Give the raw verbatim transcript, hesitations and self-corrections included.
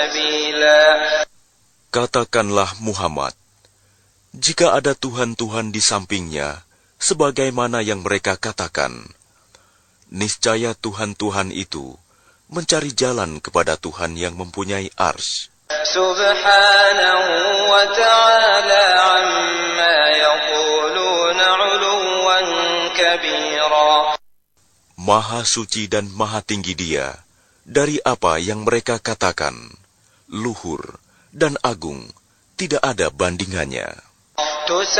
Katakanlah Muhammad, jika ada Tuhan-Tuhan di sampingnya, sebagaimana yang mereka katakan, niscaya Tuhan-Tuhan itu mencari jalan kepada Tuhan yang mempunyai arsy. Subhanahu wa ta'ala amma yaquluna 'uluwan kabira. Maha suci dan maha tinggi Dia dari apa yang mereka katakan, luhur dan agung, tidak ada bandingannya.